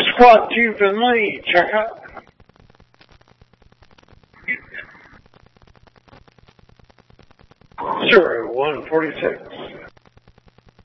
Squat Tube and Lee. Check out. Zero 146.